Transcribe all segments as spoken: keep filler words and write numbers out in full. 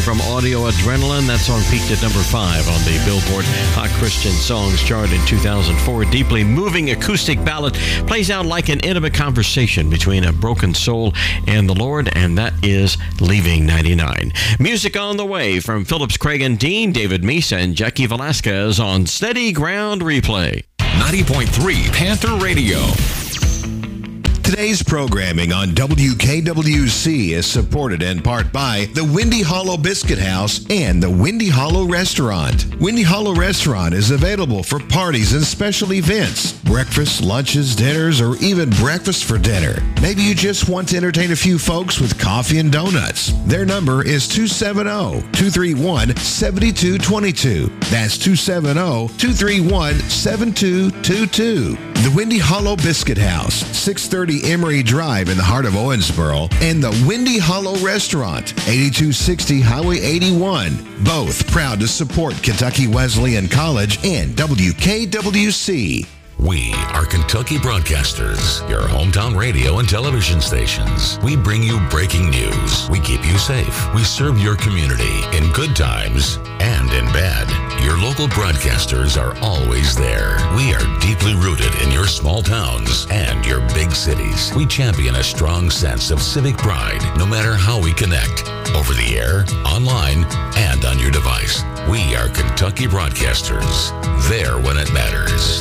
from Audio Adrenaline. That song peaked at number five on the Billboard Hot Christian Songs chart in two thousand four. Deeply moving acoustic ballad plays out like an intimate conversation between a broken soul and the Lord, and that is Leaving ninety-nine. Music on the way from Phillips Craig and Dean, David Meese, and Jackie Velasquez on Steady Ground Replay. ninety point three Panther Radio. Today's programming on W K W C is supported in part by the Windy Hollow Biscuit House and the Windy Hollow Restaurant. Windy Hollow Restaurant is available for parties and special events, breakfast, lunches, dinners, or even breakfast for dinner. Maybe you just want to entertain a few folks with coffee and donuts. Their number is two seven zero, two three one, seven two two two. That's two seven zero, two three one, seven two two two. The Windy Hollow Biscuit House, six thirty Emory Drive in the heart of Owensboro, and the Windy Hollow Restaurant, eighty-two sixty Highway eighty-one. Both proud to support Kentucky Wesleyan College and W K W C. We are Kentucky Broadcasters, your hometown radio and television stations. We bring you breaking news. We keep you safe. We serve your community in good times and in bad. Your local broadcasters are always there. We are deeply rooted in your small towns and your big cities. We champion a strong sense of civic pride, no matter how we connect. Over the air, online, and on your device. We are Kentucky Broadcasters. There when it matters.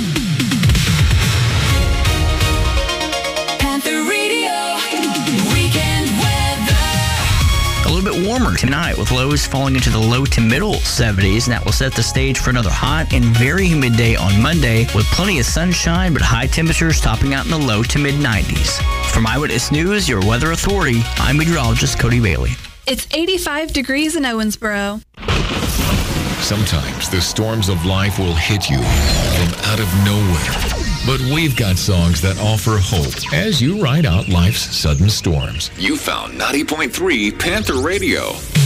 A little bit warmer tonight with lows falling into the low to middle seventies, and that will set the stage for another hot and very humid day on Monday with plenty of sunshine but high temperatures topping out in the low to mid nineties. From Eyewitness News, your weather authority, I'm meteorologist Cody Bailey. It's eighty-five degrees in Owensboro. Sometimes the storms of life will hit you from out of nowhere. But we've got songs that offer hope as you ride out life's sudden storms. You found ninety point three Panther Radio.